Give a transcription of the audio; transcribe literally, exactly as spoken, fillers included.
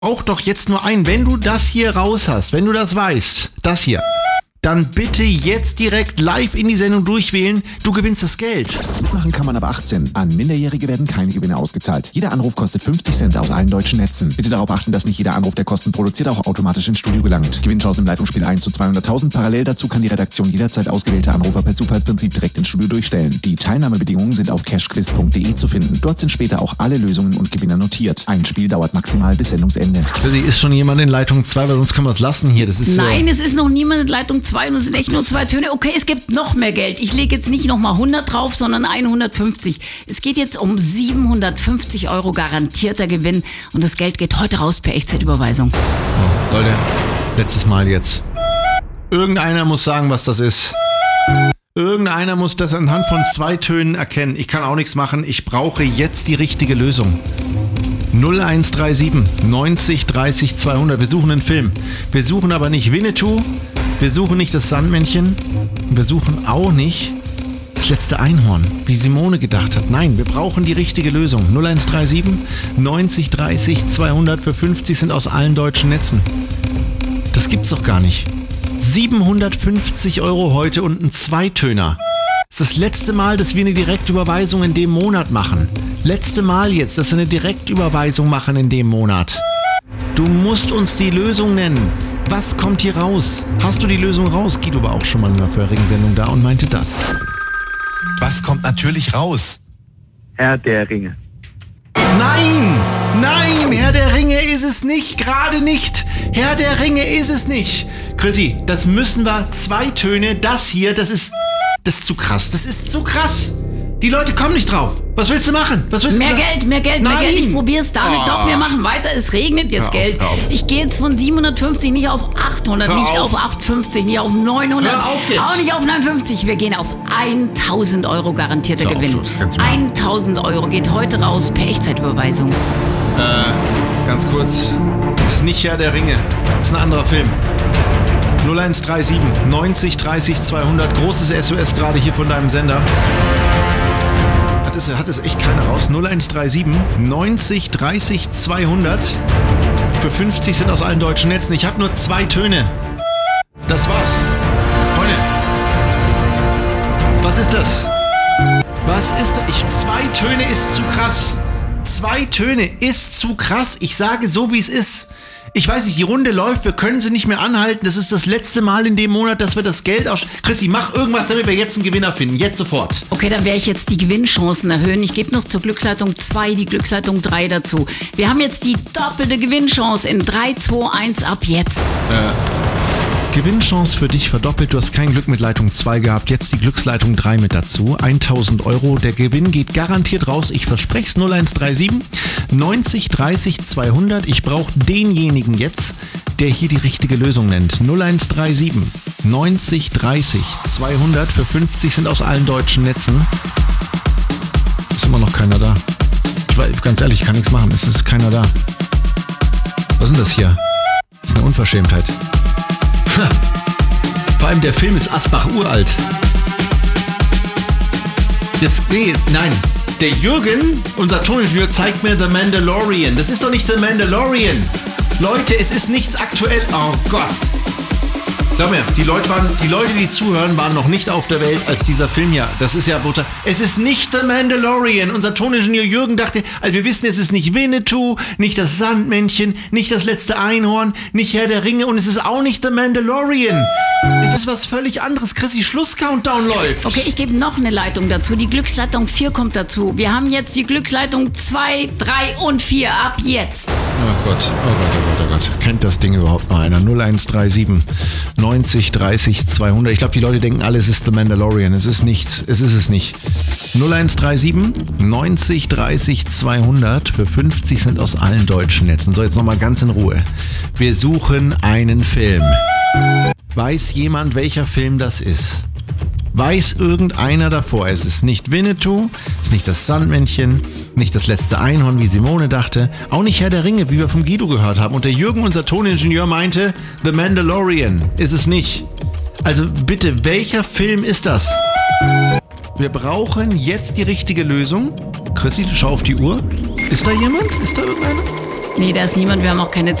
Brauch doch jetzt nur ein, wenn du das hier raus hast, wenn du das weißt, das hier, dann bitte jetzt direkt live in die Sendung durchwählen. Du gewinnst das Geld. Mitmachen kann man ab achtzehn. An Minderjährige werden keine Gewinne ausgezahlt. Jeder Anruf kostet fünfzig Cent aus allen deutschen Netzen. Bitte darauf achten, dass nicht jeder Anruf, der Kosten produziert, auch automatisch ins Studio gelangt. Gewinnchance im Leitungsspiel eins zu zweihunderttausend. Parallel dazu kann die Redaktion jederzeit ausgewählte Anrufer per Zufallsprinzip direkt ins Studio durchstellen. Die Teilnahmebedingungen sind auf cashquiz punkt de zu finden. Dort sind später auch alle Lösungen und Gewinner notiert. Ein Spiel dauert maximal bis Sendungsende. Chrissy, ist schon jemand in Leitung zwei, weil sonst können wir es lassen hier. Das ist Nein, so. Es ist noch niemand in Leitung zwei und es sind echt nur zwei Töne. Okay, es gibt noch mehr Geld. Ich lege jetzt nicht nochmal hundert drauf, sondern hundertfünfzig. Es geht jetzt um siebenhundertfünfzig Euro garantierter Gewinn und das Geld geht heute raus per Echtzeitüberweisung. Oh, Leute, letztes Mal jetzt. Irgendeiner muss sagen, was das ist. Irgendeiner muss das anhand von zwei Tönen erkennen. Ich kann auch nichts machen. Ich brauche jetzt die richtige Lösung. null eins drei sieben neunzig dreißig zweihundert. Wir suchen einen Film. Wir suchen aber nicht Winnetou. Wir suchen nicht das Sandmännchen. Wir suchen auch nicht das letzte Einhorn, wie Simone gedacht hat. Nein, wir brauchen die richtige Lösung. null eins drei sieben neunzig dreißig zweihundert für fünfzig sind aus allen deutschen Netzen. Das gibt's doch gar nicht. siebenhundertfünfzig Euro heute und ein Zweitöner. Das ist das letzte Mal, dass wir eine Direktüberweisung in dem Monat machen. Letzte Mal jetzt, dass wir eine Direktüberweisung machen in dem Monat. Du musst uns die Lösung nennen. Was kommt hier raus? Hast du die Lösung raus? Guido war auch schon mal in der vorherigen Sendung da und meinte das. Was kommt natürlich raus? Herr der Ringe. Nein! Nein! Herr der Ringe ist es nicht! Gerade nicht! Herr der Ringe ist es nicht! Chrissy, das müssen wir. Zwei Töne, das hier, das ist... Das ist zu krass. Das ist zu krass! Die Leute kommen nicht drauf. Was willst du machen? Was willst Mehr du Geld, mehr Geld, Nein. mehr Geld. Ich probier's damit. Oh. Doch, wir machen weiter. Es regnet jetzt Hör auf, Geld. hör auf. Ich gehe jetzt von siebenhundertfünfzig nicht auf achthundert, Hör nicht auf. auf achthundertfünfzig, nicht auf neunhundert, Hör auf jetzt. auch nicht auf neunundfünfzig. Wir gehen auf tausend Euro garantierter Hör auf, Gewinn. du, das kannst du machen. tausend Euro geht heute raus per Echtzeitüberweisung. Äh, ganz kurz. Das ist nicht Herr der Ringe. Das ist ein anderer Film. null eins drei sieben neunzig dreißig zweihundert. Großes S O S gerade hier von deinem Sender. Hat es, hat es echt keiner raus? null eins drei sieben neunzig dreißig zweihundert. Für fünfzig sind aus allen deutschen Netzen. Ich habe nur zwei Töne. Das war's. Freunde. Was ist das? Was ist das? Ich, zwei Töne ist zu krass. Zwei Töne ist zu krass. Ich sage so, wie es ist. Ich weiß nicht, die Runde läuft, wir können sie nicht mehr anhalten. Das ist das letzte Mal in dem Monat, dass wir das Geld aus... Chrissy, mach irgendwas, damit wir jetzt einen Gewinner finden. Jetzt sofort. Okay, dann werde ich jetzt die Gewinnchancen erhöhen. Ich gebe noch zur Glücksleitung zwei die Glücksleitung drei dazu. Wir haben jetzt die doppelte Gewinnchance in drei, zwei, eins ab jetzt. Gewinnchance für dich verdoppelt. Du hast kein Glück mit Leitung zwei gehabt. Jetzt die Glücksleitung drei mit dazu. tausend Euro. Der Gewinn geht garantiert raus. Ich verspreche es. null eins drei sieben neunzig dreißig zweihundert. Ich brauche denjenigen jetzt, der hier die richtige Lösung nennt. null eins drei sieben neunzig dreißig zweihundert. Für fünfzig sind aus allen deutschen Netzen. Ist immer noch keiner da. Ich weiß, ganz ehrlich, ich kann nichts machen. Es ist keiner da. Was ist denn das hier? Das ist eine Unverschämtheit. Vor allem der Film ist Asbach uralt. Jetzt, nee, nein. Der Jürgen, unser Toningenieur, zeigt mir The Mandalorian. Das ist doch nicht The Mandalorian. Leute, es ist nichts aktuell. Oh Gott. Glaub mir, die Leute, waren, die Leute, die zuhören, waren noch nicht auf der Welt, als dieser Film ja. Das ist ja brutal. Es ist nicht The Mandalorian. Unser Toningenieur Jürgen dachte, also wir wissen, es ist nicht Winnetou, nicht das Sandmännchen, nicht das letzte Einhorn, nicht Herr der Ringe und es ist auch nicht The Mandalorian. Es ist was völlig anderes. Chrissy, Schluss-Countdown läuft. Okay, ich gebe noch eine Leitung dazu. Die Glücksleitung vier kommt dazu. Wir haben jetzt die Glücksleitung zwei, drei und vier ab jetzt. Oh Gott, oh Gott, oh Gott, oh Gott. Kennt das Ding überhaupt noch einer? null eins drei sieben neunzig dreißig zweihundert. Ich glaube, die Leute denken alle, es ist The Mandalorian. Es ist nicht. Es ist es nicht. null eins drei sieben neunzig dreißig zweihundert. Für fünfzig sind aus allen deutschen Netzen. So, jetzt nochmal ganz in Ruhe. Wir suchen einen Film. Weiß jemand, welcher Film das ist? Weiß irgendeiner davor? Es ist nicht Winnetou, es ist nicht das Sandmännchen, nicht das letzte Einhorn, wie Simone dachte, auch nicht Herr der Ringe, wie wir von Guido gehört haben. Und der Jürgen, unser Toningenieur, meinte, The Mandalorian ist es nicht. Also bitte, welcher Film ist das? Wir brauchen jetzt die richtige Lösung. Chrissy, schau auf die Uhr. Ist da jemand? Ist da irgendeiner? Nee, da ist niemand. Wir haben auch keine